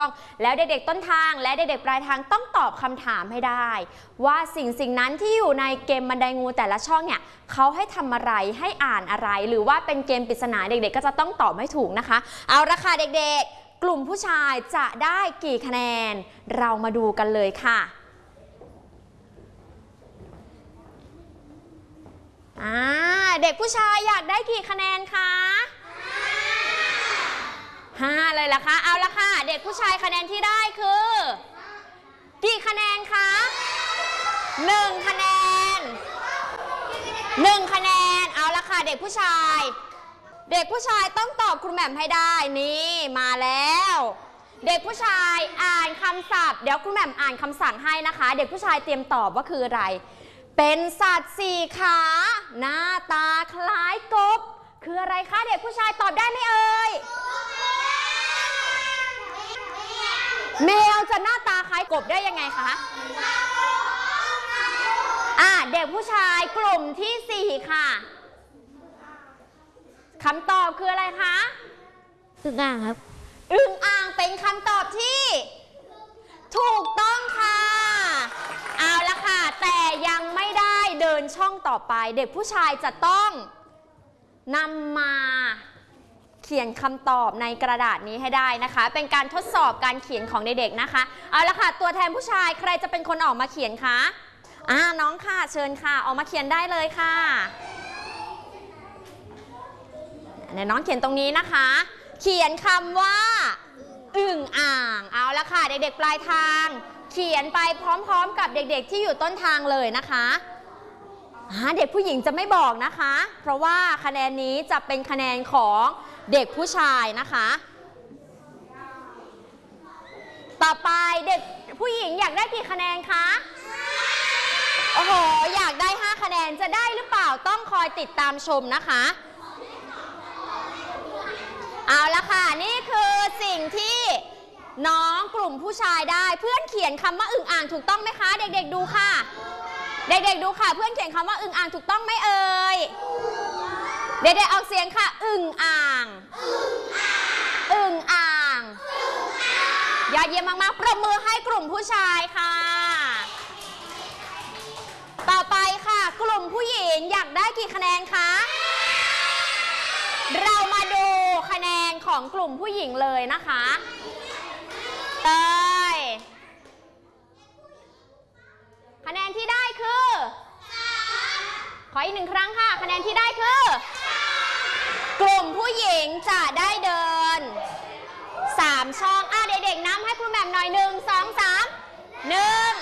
แล้วเด็กๆต้นทางและเด็กๆปลายทางต้องตอบคำถามให้ได้ว่าสิ่งนั้นที่อยู่ในเกมบันไดงูแต่ละช่องเนี่ยเขาให้ทำอะไรให้อ่านอะไรหรือว่าเป็นเกมปริศนาเด็กๆก็จะต้องตอบให้ถูกนะคะเอาละค่ะเด็กๆกลุ่มผู้ชายจะได้กี่คะแนนเรามาดูกันเลยค่ะเด็กผู้ชายอยากได้กี่คะแนนคะ5เลยล่ะคะเอาละค่ะเด็กผู้ชายคะแนนที่ได้คือกี่คะแนนคะ1คะแนน1คะแนนเอาละค่ะเด็กผู้ชายต้องตอบครูแหม่มให้ได้นี่มาแล้วเด็กผู้ชายอ่านคำศัพท์เดี๋ยวครูแหม่มอ่านคำสั่งให้นะคะเด็กผู้ชายเตรียมตอบว่าคืออะไรเป็นสัตว์4ขาหน้าตาคล้ายกบคืออะไรคะเด็กผู้ชายตอบได้ไหมเอ่ยแมวจะหน้าตาคล้ายกบได้ยังไงคะเด็กผู้ชายกลุ่มที่4ค่ะคำตอบคืออะไรคะอึ่งอ่างครับอึ่งอ่างเป็นคำตอบที่ถูกต้องค่ะเอาละค่ะแต่ยังไม่ได้เดินช่องต่อไปเด็กผู้ชายจะต้องนำมาเขียนคำตอบในกระดาษนี้ให้ได้นะคะเป็นการทดสอบการเขียนของเด็กๆนะคะเอาละค่ะตัวแทนผู้ชายใครจะเป็นคนออกมาเขียนคะน้องค่ะเชิญค่ะออกมาเขียนได้เลยค่ะน้องเขียนตรงนี้นะคะเขียนคำว่าอึ่งอ่างเอาละค่ะเด็กๆปลายทางเขียนไปพร้อมๆกับเด็กๆที่อยู่ต้นทางเลยนะคะเด็กผู้หญิงจะไม่บอกนะคะเพราะว่าคะแนนนี้จะเป็นคะแนนของเด็กผู้ชายนะคะต่อไปเด็กผู้หญิงอยากได้กี่คะแนนคะโอ้โหอยากได้5คะแนนจะได้หรือเปล่าต้องคอยติดตามชมนะคะเอาละค่ะนี่คือสิ่งที่น้องกลุ่มผู้ชายได้เพื่อนเขียนคำว่าอึ่งอ่างถูกต้องไหมคะเด็กๆดูค่ะเด็กๆดูค่ะเพื่อนเขียนคำว่าอึ่งอ่างถูกต้องไหมเอ่ยเด็กๆออกเสียงค่ะอึ่งอ่างอึ่งอ่างยอดเยี่ยมมากๆปรบมือให้กลุ่มผู้ชายค่ะต่อไปค่ะกลุ่มผู้หญิงอยากได้กี่คะแนนคะเรามาดูคะแนนของกลุ่มผู้หญิงเลยนะคะคะแนนที่ได้คือขออีก1ครั้งค่ะคะแนนที่ได้คือกลุ่มผู้หญิงจะได้เดิน3ช่องเด็กๆนับให้ครูแหม่มหน่อย1 2 3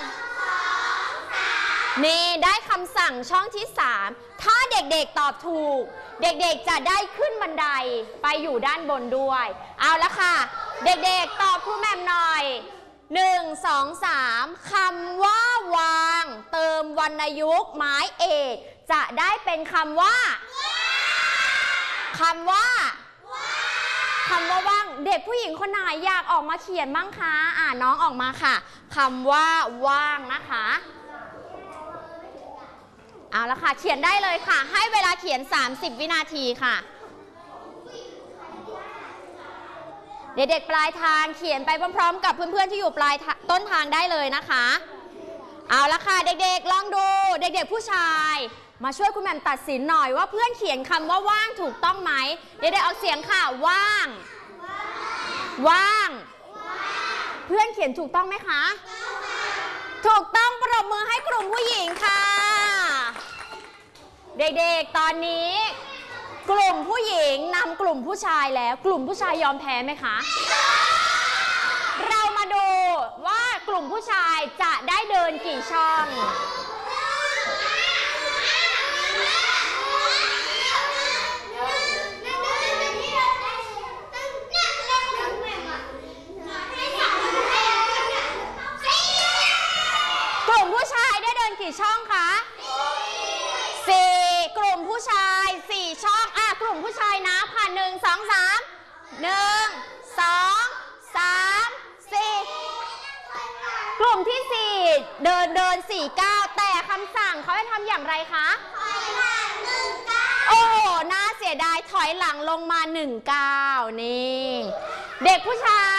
1นี่ได้คำสั่งช่องที่3ถ้าเด็กๆตอบถูกเด็กๆจะได้ขึ้นบันไดไปอยู่ด้านบนด้วยเอาละค่ะเด็กๆตอบครูแหม่มหน่อย1 2 3คำว่าวางเติมวรรณยุกต์หมายเอกจะได้เป็นคำว่าว่างเด็กผู้หญิงคนไหนอยากออกมาเขียนบ้างคะน้องออกมาค่ะคำว่าว่างนะคะเอาละค่ะเขียนได้เลยค่ะให้เวลาเขียน30วินาทีค่ะเด็กๆปลายทางเขียนไปพร้อมๆกับเพื่อนๆที่อยู่ปลายต้นทางได้เลยนะคะเอาละค่ะเด็กๆลองดูเด็กๆผู้ชายมาช่วยคุณแหม่มตัดสินหน่อยว่าเพื่อนเขียนคำว่าว่างถูกต้องไหมเด็กๆออกเสียงค่ะว่างเพื่อนเขียนถูกต้องไหมคะถูกต้องปรบมือให้กลุ่มผู้หญิงค่ะเด็กๆตอนนี้กลุ่มผู้หญิงนำกลุ่มผู้ชายแล้วกลุ่มผู้ชายยอมแพ้ไหมคะเรามาดูว่ากลุ่มผู้ชายจะได้เดินกี่ช่องกลุ่มผู้ชายได้เดินกี่ช่องคะ4กลุ่มผู้ชาย4ช่องกลุ่มผู้ชายนับค่ะ1 2 3 1 2 3 4กลุ่มที่4เดิน4 9แต่คำสั่งเขาให้ทำอย่างไรคะถอยหลัง1 9โอ้น่าเสียดายถอยหลังลงมา1 9นี่เด็กผู้ชาย